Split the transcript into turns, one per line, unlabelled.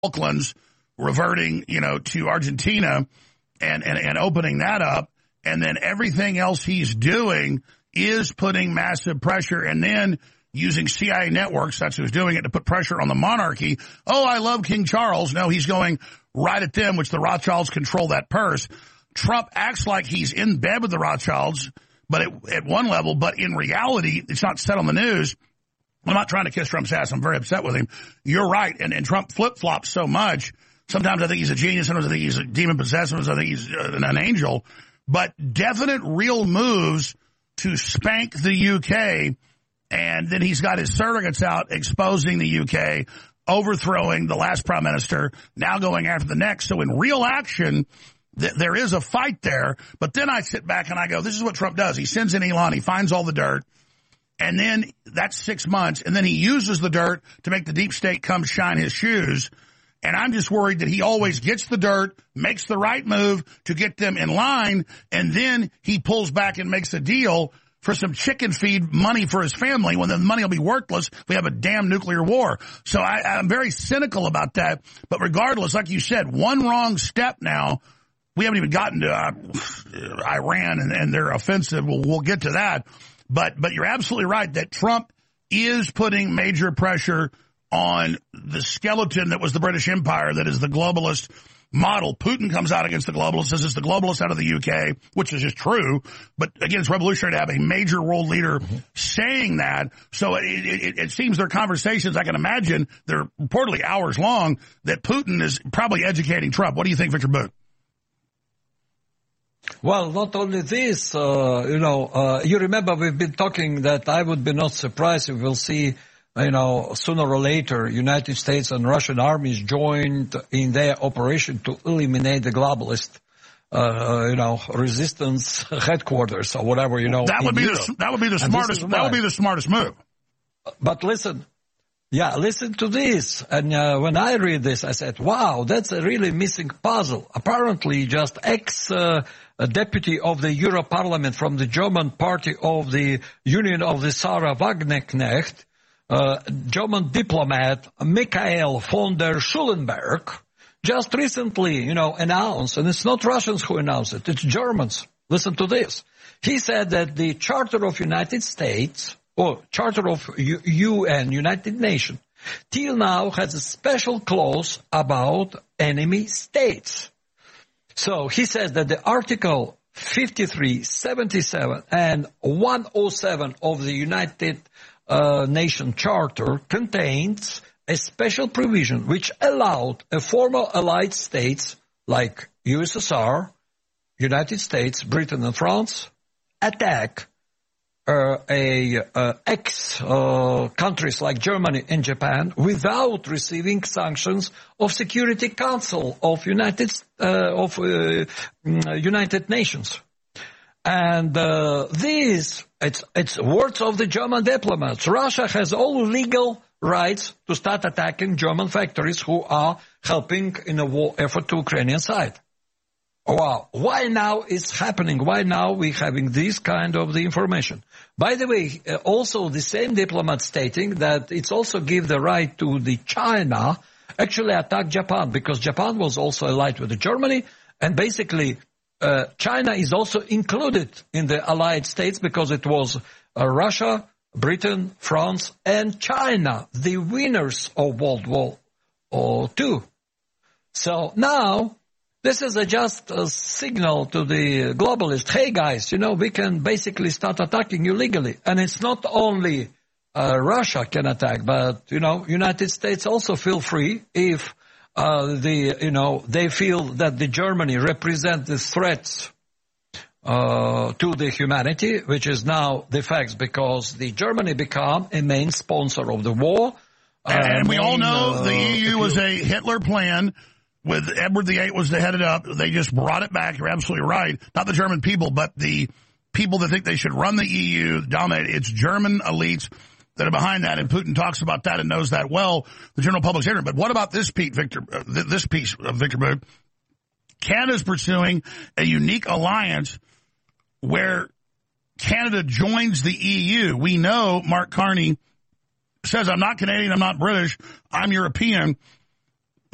Falklands, reverting, to Argentina and opening that up. And then everything else he's doing is putting massive pressure, and then using CIA networks, that's who's doing it, to put pressure on the monarchy. Oh, I love King Charles. No, he's going right at them, which the Rothschilds control that purse. Trump acts like he's in bed with the Rothschilds, but at one level, but in reality, it's not said on the news. I'm not trying to kiss Trump's ass. I'm very upset with him. You're right. And Trump flip-flops so much. Sometimes I think he's a genius. Sometimes I think he's a demon-possessed. Sometimes I think he's an angel. But definite real moves to spank the UK. And then he's got his surrogates out exposing the UK, overthrowing the last prime minister, now going after the next. So in real action, there is a fight there. But then I sit back and I go, this is what Trump does. He sends in Elon. He finds all the dirt. And then that's 6 months. And then he uses the dirt to make the deep state come shine his shoes. And I'm just worried that he always gets the dirt, makes the right move to get them in line, and then he pulls back and makes a deal for some chicken feed money for his family when the money will be worthless if we have a damn nuclear war. So I'm very cynical about that. But regardless, like you said, one wrong step now, we haven't even gotten to Iran and their offensive. We'll get to that. But you're absolutely right that Trump is putting major pressure on the skeleton that was the British Empire, that is the globalist model. Putin comes out against the globalists, says it's the globalists out of the UK, which is just true. But again, it's revolutionary to have a major world leader saying that. So it seems their conversations, I can imagine, they're reportedly hours long, that Putin is probably educating Trump. What do you think, Victor Boot?
Well, not only this, you remember we've been talking that I would be not surprised if we'll see, sooner or later, United States and Russian armies joined in their operation to eliminate the globalist, resistance headquarters or whatever,
That would be the smartest move.
But listen to this. And when I read this, I said, wow, that's a really missing puzzle. Apparently, just a deputy of the Euro Parliament from the German party of the Union of the Sarah Wagenknecht, German diplomat Michael von der Schulenberg, just recently, announced, and it's not Russians who announced it, it's Germans. Listen to this. He said that the Charter of United States, or Charter of UN, United Nations, till now has a special clause about enemy states. So he says that the Article 53, 77, and 107 of the United Nations Charter contains a special provision which allowed a former allied states like USSR, United States, Britain, and France attack countries like Germany and Japan without receiving sanctions of Security Council of United Nations. And it's words of the German diplomats. Russia has all legal rights to start attacking German factories who are helping in a war effort to Ukrainian side. Wow. Why now it's happening? Why now we're having this kind of the information? By the way, also the same diplomat stating that it's also give the right to the China actually attack Japan, because Japan was also allied with Germany, and basically China is also included in the allied states because it was Russia, Britain, France, and China, the winners of World War II. So now, this is just a signal to the globalists. Hey guys, we can basically start attacking you legally. And it's not only Russia can attack, but, United States also feel free if they feel that the Germany represents the threats to the humanity, which is now the facts, because the Germany become a main sponsor of the war.
And we all know the EU was a Hitler plan. With Edward VIII was the headed up. They just brought it back. You're absolutely right. Not the German people, but the people that think they should run the EU, dominate. It's German elites that are behind that, and Putin talks about that and knows that well. The general public's ignorant. But what about this piece, Victor? This piece of Victor Boot? Canada's pursuing a unique alliance where Canada joins the EU. We know Mark Carney says, I'm not Canadian, I'm not British, I'm European.